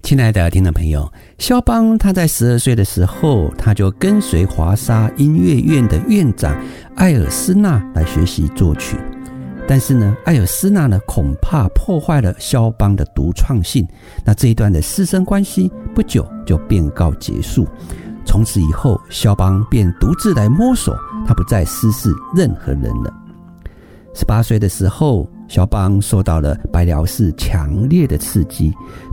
亲爱的听众朋友，肖邦他在12岁的时候，他就跟随华沙音乐院的院长艾尔斯纳来学习作曲。但是呢，艾尔斯纳呢恐怕破坏了肖邦的独创性，那这一段的师生关系不久就便告结束。从此以后，肖邦便独自来摸索，他不再师事任何人了。18岁的时候，肖邦受到了白辽士强烈的刺激，